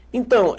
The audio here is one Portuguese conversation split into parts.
Então,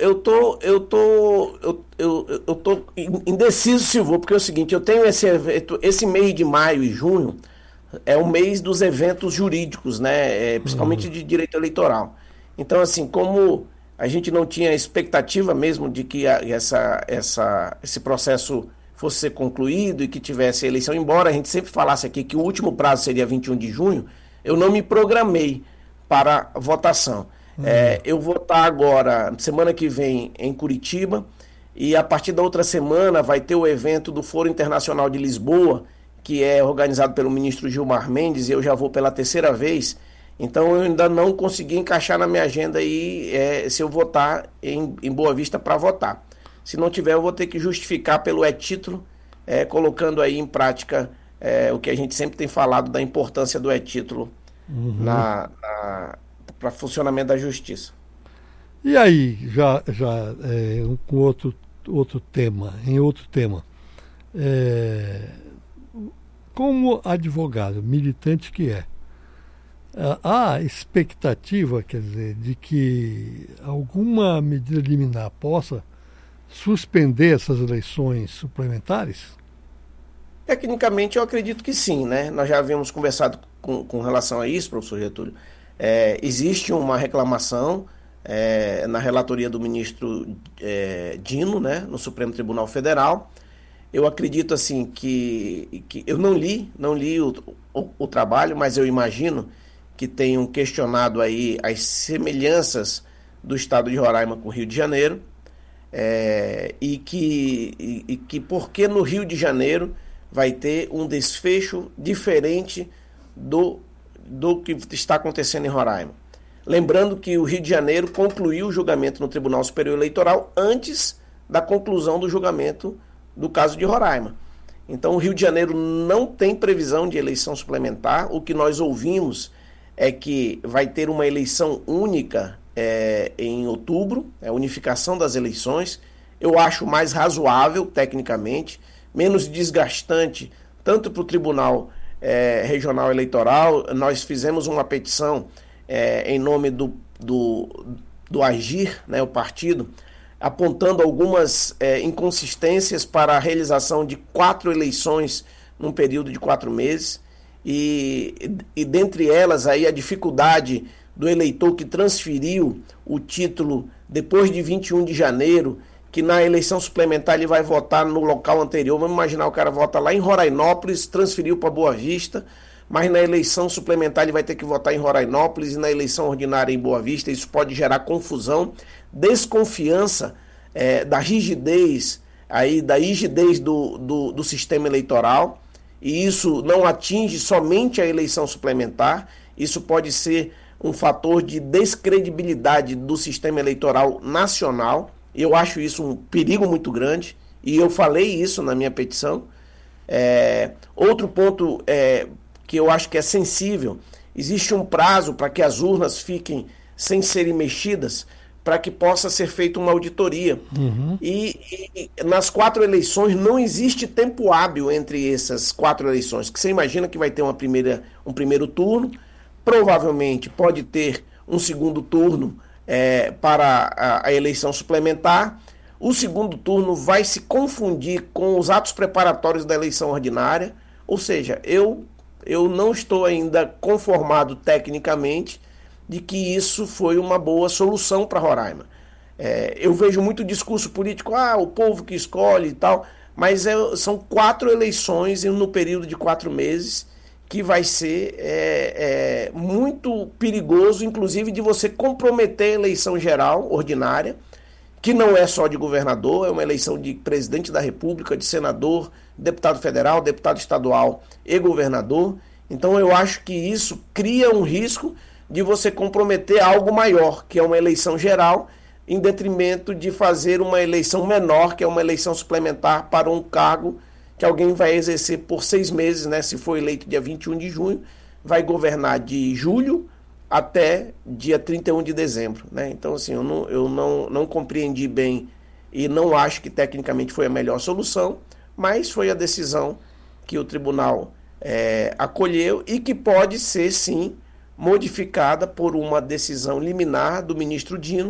eu tô indeciso se vou, porque é o seguinte, eu tenho esse evento, esse mês de maio e junho é o mês dos eventos jurídicos, né? Principalmente Uhum. de direito eleitoral. Então, assim, como a gente não tinha expectativa mesmo de que esse processo fosse ser concluído e que tivesse eleição, embora a gente sempre falasse aqui que o último prazo seria 21 de junho, eu não me programei para votação. Uhum. Eu vou estar agora, semana que vem, em Curitiba, e a partir da outra semana vai ter o evento do Foro Internacional de Lisboa, que é organizado pelo ministro Gilmar Mendes, e eu já vou pela terceira vez. Então eu ainda não consegui encaixar na minha agenda aí se eu votar em Boa Vista para votar. Se não tiver, eu vou ter que justificar pelo e-título, colocando aí em prática o que a gente sempre tem falado da importância do e-título Uhum. para funcionamento da justiça. E aí, com outro tema, em outro tema, é, como advogado, militante que é, há expectativa, quer dizer, de que alguma medida liminar possa suspender essas eleições suplementares? Tecnicamente, eu acredito que sim, né? Nós já havíamos conversado com relação a isso, professor Getúlio. Existe uma reclamação na relatoria do ministro Dino, né, no Supremo Tribunal Federal. Eu acredito assim que eu não li o trabalho, mas eu imagino que tenham questionado aí as semelhanças do estado de Roraima com o Rio de Janeiro, e que porque no Rio de Janeiro vai ter um desfecho diferente do, do que está acontecendo em Roraima. Lembrando que o Rio de Janeiro concluiu o julgamento no Tribunal Superior Eleitoral antes da conclusão do julgamento do caso de Roraima. Então, o Rio de Janeiro não tem previsão de eleição suplementar. O que nós ouvimos é que vai ter uma eleição única em outubro, a unificação das eleições. Eu acho mais razoável, tecnicamente, menos desgastante, tanto para o Tribunal Regional Eleitoral. Nós fizemos uma petição em nome do Agir, né, o partido, apontando algumas inconsistências para a realização de 4 eleições num período de 4 meses, e dentre elas aí a dificuldade do eleitor que transferiu o título depois de 21 de janeiro, que na eleição suplementar ele vai votar no local anterior. Vamos imaginar, o cara vota lá em Rorainópolis, transferiu para Boa Vista, mas na eleição suplementar ele vai ter que votar em Rorainópolis e na eleição ordinária em Boa Vista. Isso pode gerar confusão, desconfiança da rigidez do sistema eleitoral, e isso não atinge somente a eleição suplementar. Isso pode ser um fator de descredibilidade do sistema eleitoral nacional. Eu acho isso um perigo muito grande, e eu falei isso na minha petição. Outro ponto que eu acho que é sensível: existe um prazo para que as urnas fiquem sem serem mexidas, para que possa ser feita uma auditoria. Uhum. E nas 4 eleições não existe tempo hábil entre essas 4 eleições, que você imagina que vai ter um primeiro turno, provavelmente pode ter um segundo turno para a eleição suplementar. O segundo turno vai se confundir com os atos preparatórios da eleição ordinária. Ou seja, eu não estou ainda conformado tecnicamente de que isso foi uma boa solução para Roraima. Eu vejo muito discurso político, o povo que escolhe e tal, mas são 4 eleições no período de 4 meses, que vai ser muito perigoso, inclusive de você comprometer a eleição geral ordinária, que não é só de governador, é uma eleição de presidente da República, de senador, deputado federal, deputado estadual e governador. Então eu acho que isso cria um risco de você comprometer algo maior, que é uma eleição geral, em detrimento de fazer uma eleição menor, que é uma eleição suplementar para um cargo que alguém vai exercer por 6 meses, né? Se for eleito dia 21 de junho, vai governar de julho até dia 31 de dezembro, né? Então, assim, eu não compreendi bem e não acho que tecnicamente foi a melhor solução, mas foi a decisão que o tribunal acolheu, e que pode ser, sim, modificada por uma decisão liminar do ministro Dino,